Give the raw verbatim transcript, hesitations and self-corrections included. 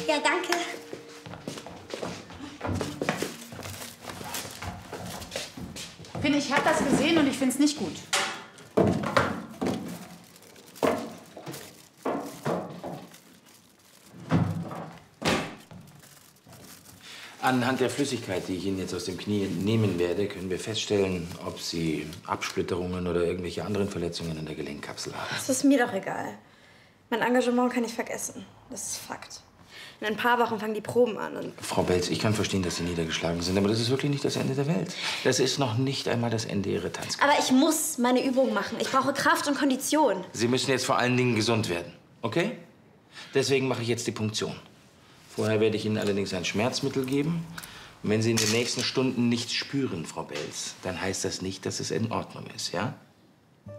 Ja, danke. Finn, ich habe das gesehen und ich finde es nicht gut. Anhand der Flüssigkeit, die ich Ihnen jetzt aus dem Knie nehmen werde, können wir feststellen, ob Sie Absplitterungen oder irgendwelche anderen Verletzungen in der Gelenkkapsel haben. Das ist mir doch egal. Mein Engagement kann ich vergessen. Das ist Fakt. In ein paar Wochen fangen die Proben an. Und Frau Belz, ich kann verstehen, dass Sie niedergeschlagen sind, aber das ist wirklich nicht das Ende der Welt. Das ist noch nicht einmal das Ende Ihrer Tanzkarriere. Aber ich muss meine Übungen machen. Ich brauche Kraft und Kondition. Sie müssen jetzt vor allen Dingen gesund werden, okay? Deswegen mache ich jetzt die Punktion. Vorher werde ich Ihnen allerdings ein Schmerzmittel geben. Und wenn Sie in den nächsten Stunden nichts spüren, Frau Belz, dann heißt das nicht, dass es in Ordnung ist, ja?